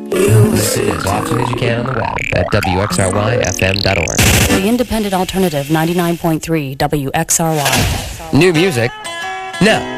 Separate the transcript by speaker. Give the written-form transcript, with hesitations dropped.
Speaker 1: Listen as often as you can on the web at WXRYFM.org.
Speaker 2: The Independent Alternative 99.3 WXRY.
Speaker 1: New music now.